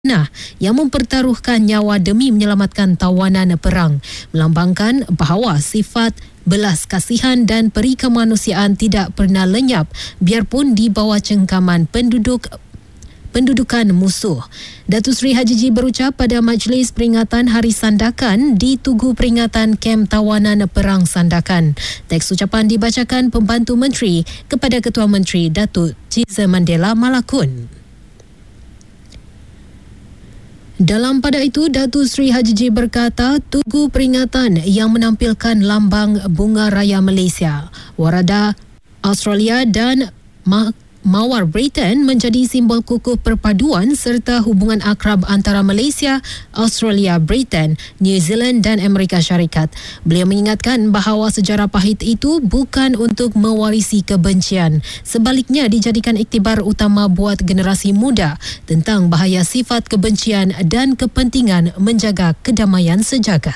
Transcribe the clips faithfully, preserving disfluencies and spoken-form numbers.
Nah, yang mempertaruhkan nyawa demi menyelamatkan tawanan perang, melambangkan bahawa sifat belas kasihan dan peri kemanusiaan tidak pernah lenyap biarpun di bawah cengkaman penduduk pendudukan musuh. Datuk Seri Haji G berucap pada Majlis Peringatan Hari Sandakan di Tugu Peringatan Kem Tawanan Perang Sandakan. Teks ucapan dibacakan Pembantu Menteri kepada Ketua Menteri Datuk Jiza Mandela Malakun. Dalam pada itu, Datuk Seri Haji G berkata, Tugu Peringatan yang menampilkan lambang Bunga Raya Malaysia, Warada Australia dan Ma- Mawar Britain menjadi simbol kukuh perpaduan serta hubungan akrab antara Malaysia, Australia, Britain, New Zealand dan Amerika Syarikat. Beliau mengingatkan bahawa sejarah pahit itu bukan untuk mewarisi kebencian. Sebaliknya dijadikan iktibar utama buat generasi muda tentang bahaya sifat kebencian dan kepentingan menjaga kedamaian sejagat.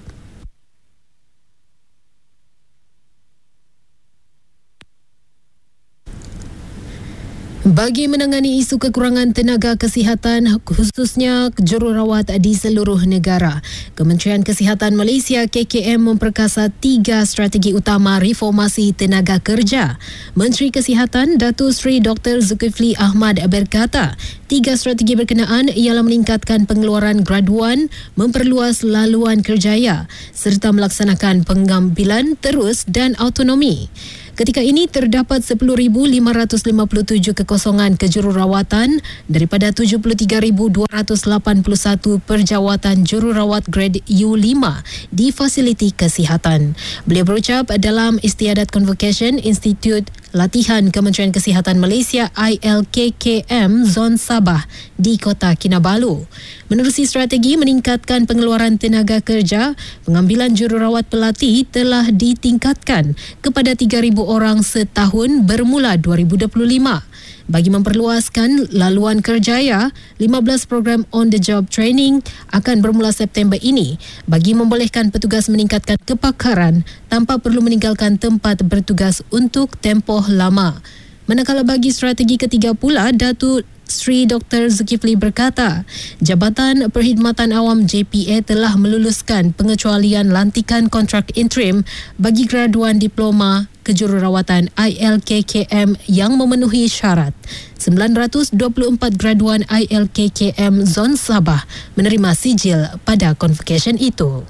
Bagi menangani isu kekurangan tenaga kesihatan khususnya jururawat di seluruh negara, Kementerian Kesihatan Malaysia K K M memperkasa tiga strategi utama reformasi tenaga kerja. Menteri Kesihatan Datuk Seri Doktor Zulkifli Ahmad berkata, tiga strategi berkenaan ialah meningkatkan pengeluaran graduan, memperluas laluan kerjaya serta melaksanakan pengambilan terus dan autonomi. Ketika ini terdapat sepuluh ribu lima ratus lima puluh tujuh kekosongan kejururawatan daripada tujuh puluh tiga ribu dua ratus lapan puluh satu perjawatan jururawat grade U lima di fasiliti kesihatan. Beliau berucap dalam istiadat convocation Institut Latihan Kementerian Kesihatan Malaysia I L K K M Zon Sabah di Kota Kinabalu. Menerusi strategi meningkatkan pengeluaran tenaga kerja, pengambilan jururawat pelatih telah ditingkatkan kepada tiga ribu orang setahun bermula dua ribu dua puluh lima. Bagi memperluaskan laluan kerjaya, lima belas program on-the-job training akan bermula September ini bagi membolehkan petugas meningkatkan kepakaran tanpa perlu meninggalkan tempat bertugas untuk tempoh lama. Manakala bagi strategi ketiga pula, Datuk Seri Doktor Zulkifli berkata, Jabatan Perkhidmatan Awam J P A telah meluluskan pengecualian lantikan kontrak interim bagi graduan diploma kejururawatan I L K K M yang memenuhi syarat. sembilan ratus dua puluh empat graduan I L K K M Zon Sabah menerima sijil pada convocation itu.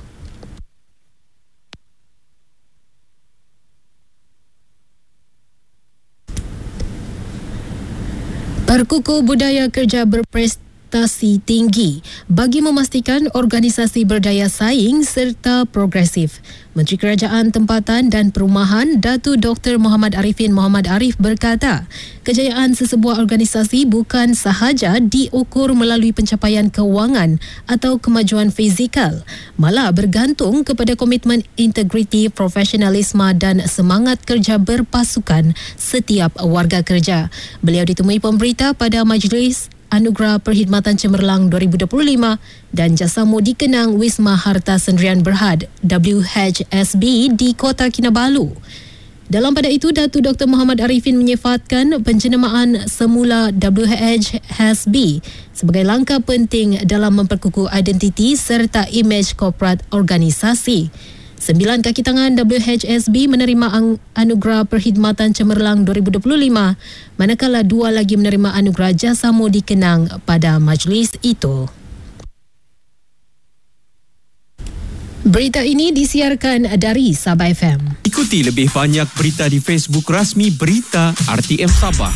Perkukuh Budaya Kerja berprestasi tinggi bagi memastikan organisasi berdaya saing serta progresif. Menteri Kerajaan Tempatan dan Perumahan Datuk Doktor Muhammad Arifin Muhammad Arif berkata, kejayaan sesebuah organisasi bukan sahaja diukur melalui pencapaian kewangan atau kemajuan fizikal, malah bergantung kepada komitmen integriti, profesionalisme dan semangat kerja berpasukan setiap warga kerja. Beliau ditemui pemberita pada Majlis Anugerah Perkhidmatan Cemerlang dua ribu dua puluh lima dan Jasamu dikenang Wisma Harta Sendirian Berhad W H S B di Kota Kinabalu. Dalam pada itu, Datuk Doktor Muhammad Arifin menyifatkan penjenamaan semula W H S B sebagai langkah penting dalam memperkukuh identiti serta imej korporat organisasi. Sembilan kaki tangan W H S B menerima Anugerah Perkhidmatan Cemerlang dua ribu dua puluh lima, manakala dua lagi menerima Anugerah Jasamu dikenang pada majlis itu. Berita ini disiarkan dari Sabah F M. Ikuti lebih banyak berita di Facebook rasmi Berita R T M Sabah.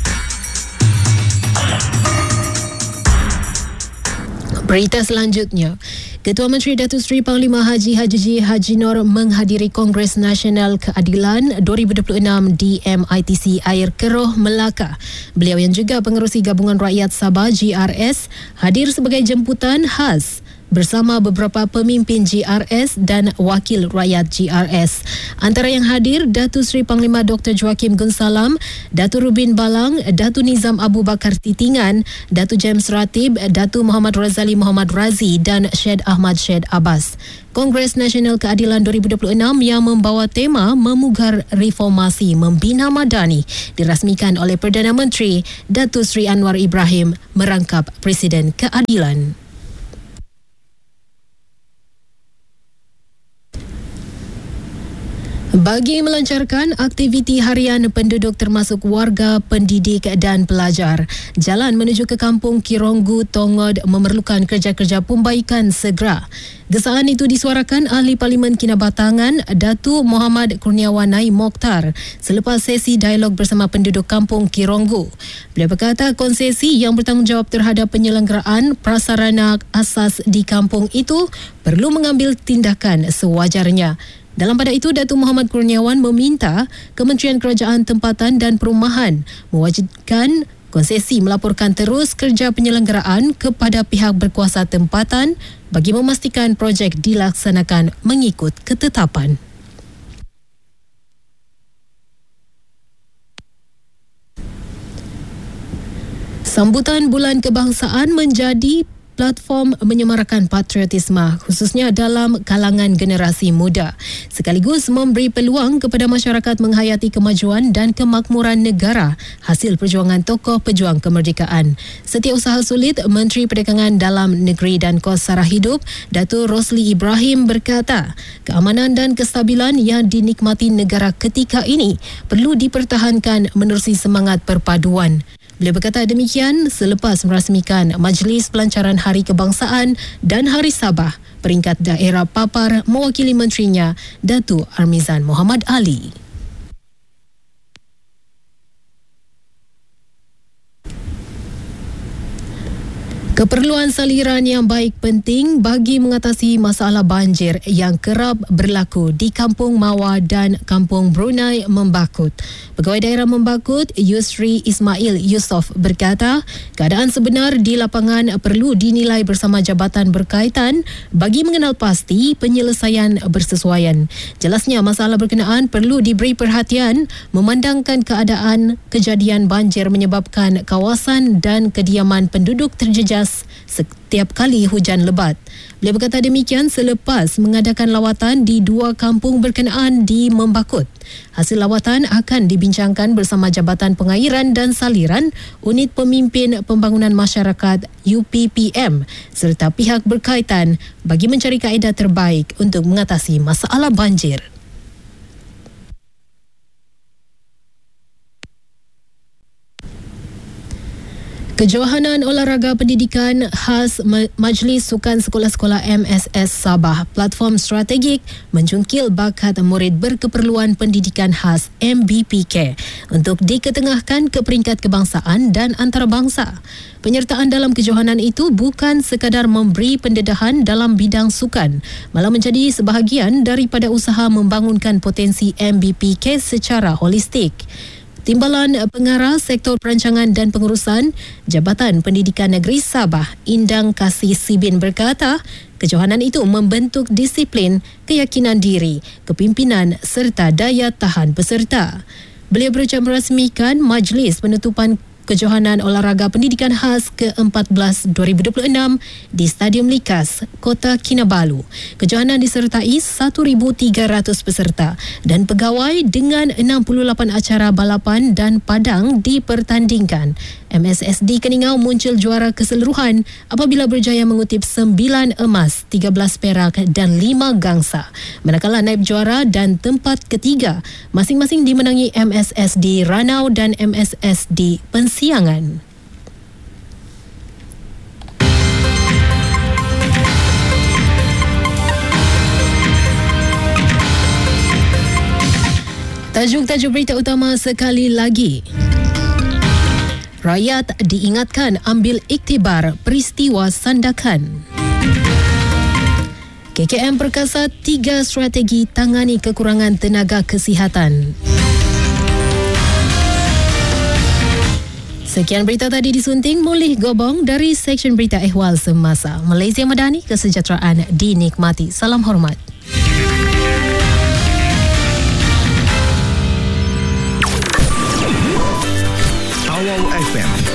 Berita selanjutnya, Ketua Menteri Datuk Seri Panglima Haji Haji G Haji Nur menghadiri Kongres Nasional Keadilan dua ribu dua puluh enam di M I T C Air Keroh, Melaka. Beliau yang juga pengerusi Gabungan Rakyat Sabah G R S hadir sebagai jemputan khas. bersama beberapa pemimpin G R S dan wakil rakyat G R S. Antara yang hadir, Datuk Seri Panglima Doktor Joaquim Gunsalam, Datuk Rubin Balang, Datuk Nizam Abu Bakar Titingan, Datuk James Ratib, Datuk Muhammad Razali Muhammad Razi dan Syed Ahmad Syed Abbas. Kongres Nasional Keadilan dua ribu dua puluh enam yang membawa tema Memugar Reformasi Membina Madani dirasmikan oleh Perdana Menteri Datuk Seri Anwar Ibrahim merangkap Presiden Keadilan. Bagi melancarkan aktiviti harian penduduk termasuk warga, pendidik dan pelajar, jalan menuju ke Kampung Kironggu Tongod memerlukan kerja-kerja pembaikan segera. Gesaan itu disuarakan Ahli Parlimen Kinabatangan Datuk Muhammad Kurniawanai Mokhtar selepas sesi dialog bersama penduduk Kampung Kironggu. Beliau berkata konsesi yang bertanggungjawab terhadap penyelenggaraan prasarana asas di kampung itu perlu mengambil tindakan sewajarnya. Dalam pada itu, Datuk Muhammad Kurniawan meminta Kementerian Kerajaan Tempatan dan Perumahan mewajibkan konsesi melaporkan terus kerja penyelenggaraan kepada pihak berkuasa tempatan bagi memastikan projek dilaksanakan mengikut ketetapan. Sambutan Bulan Kebangsaan menjadi platform menyemarakan patriotisme khususnya dalam kalangan generasi muda sekaligus memberi peluang kepada masyarakat menghayati kemajuan dan kemakmuran negara hasil perjuangan tokoh pejuang kemerdekaan. Setiausaha Sulit Menteri Perdagangan Dalam Negeri dan Kos Sara Hidup Datuk Rosli Ibrahim berkata keamanan dan kestabilan yang dinikmati negara ketika ini perlu dipertahankan menerusi semangat perpaduan. Beliau berkata demikian selepas merasmikan Majlis Pelancaran Hari Kebangsaan dan Hari Sabah peringkat daerah Papar mewakili menterinya Datuk Armizan Muhammad Ali. Keperluan saliran yang baik penting bagi mengatasi masalah banjir yang kerap berlaku di Kampung Mawa dan Kampung Brunei Membakut. Pegawai Daerah Membakut, Yusri Ismail Yusof berkata, keadaan sebenar di lapangan perlu dinilai bersama jabatan berkaitan bagi mengenal pasti penyelesaian bersesuaian. Jelasnya masalah berkenaan perlu diberi perhatian memandangkan keadaan kejadian banjir menyebabkan kawasan dan kediaman penduduk terjejas setiap kali hujan lebat. Beliau berkata demikian selepas mengadakan lawatan di dua kampung berkenaan di Membakut. Hasil lawatan akan dibincangkan bersama Jabatan Pengairan dan Saliran, Unit Pemimpin Pembangunan Masyarakat U P P M serta pihak berkaitan bagi mencari kaedah terbaik untuk mengatasi masalah banjir. Kejohanan Olahraga Pendidikan khas Majlis Sukan Sekolah-Sekolah M S S Sabah, platform strategik menjungkil bakat murid berkeperluan pendidikan khas M B P K untuk diketengahkan ke peringkat kebangsaan dan antarabangsa. Penyertaan dalam kejohanan itu bukan sekadar memberi pendedahan dalam bidang sukan, malah menjadi sebahagian daripada usaha membangunkan potensi M B P K secara holistik. Timbalan Pengarah Sektor Perancangan dan Pengurusan Jabatan Pendidikan Negeri Sabah, Indang Kasih Sibin berkata, kejohanan itu membentuk disiplin, keyakinan diri, kepimpinan serta daya tahan peserta. Beliau berucap merasmikan Majlis Penutupan Kejohanan Olahraga Pendidikan Khas ke empat belas dua ribu dua puluh enam di Stadium Likas, Kota Kinabalu. Kejohanan disertai seribu tiga ratus peserta dan pegawai dengan enam puluh lapan acara balapan dan padang dipertandingkan. M S S D Keningau muncul juara keseluruhan apabila berjaya mengutip sembilan emas, tiga belas perak dan lima gangsa. Manakala naib juara dan tempat ketiga masing-masing dimenangi M S S D Ranau dan M S S D Pensiangan. Tajuk-tajuk berita utama sekali lagi. Rakyat diingatkan ambil iktibar peristiwa Sandakan. K K M Perkasa tiga strategi tangani kekurangan tenaga kesihatan. Sekian berita tadi disunting Mulih Gobong dari Seksyen Berita Ehwal Semasa. Malaysia Madani, kesejahteraan dinikmati. Salam hormat. Awal F M